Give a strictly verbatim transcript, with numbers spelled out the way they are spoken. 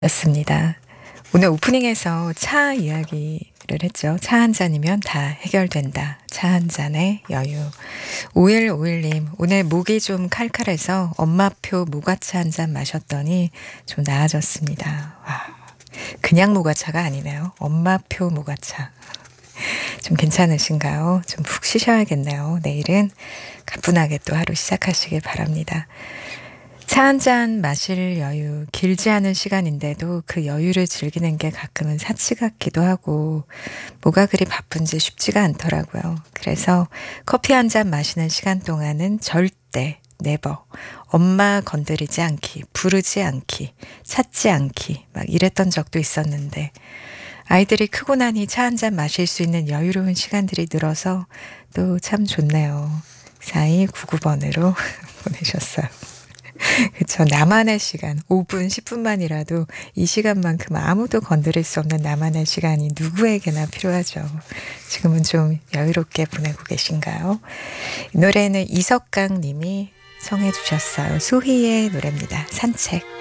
였습니다. 오늘 오프닝에서 차 이야기를 했죠. 차 한 잔이면 다 해결된다. 차 한 잔의 여유. 오일오일님, 오늘 목이 좀 칼칼해서 엄마표 모가차 한 잔 마셨더니 좀 나아졌습니다. 와, 그냥 모가차가 아니네요. 엄마표 모가차. 좀 괜찮으신가요? 좀 푹 쉬셔야겠네요. 내일은 가뿐하게 또 하루 시작하시길 바랍니다. 차 한 잔 마실 여유, 길지 않은 시간인데도 그 여유를 즐기는 게 가끔은 사치 같기도 하고 뭐가 그리 바쁜지 쉽지가 않더라고요. 그래서 커피 한 잔 마시는 시간 동안은 절대 네버 엄마 건드리지 않기, 부르지 않기, 찾지 않기 막 이랬던 적도 있었는데 아이들이 크고 나니 차 한 잔 마실 수 있는 여유로운 시간들이 늘어서 또 참 좋네요. 사이구구 번으로 보내셨어요. 그쵸. 나만의 시간, 오 분, 십 분만이라도 이 시간만큼 아무도 건드릴 수 없는 나만의 시간이 누구에게나 필요하죠. 지금은 좀 여유롭게 보내고 계신가요? 이 노래는 이석강 님이 청해 주셨어요. 소희의 노래입니다. 산책.